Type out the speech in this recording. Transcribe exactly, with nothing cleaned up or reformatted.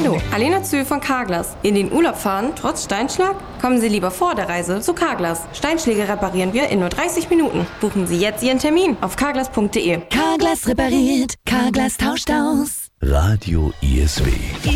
Hallo, Alena Zühl von Carglass. In den Urlaub fahren, trotz Steinschlag? Kommen Sie lieber vor der Reise zu Carglass. Steinschläge reparieren wir in nur dreißig Minuten. Buchen Sie jetzt Ihren Termin auf carglass punkt de. Carglass repariert, Carglass tauscht aus. Radio I S W.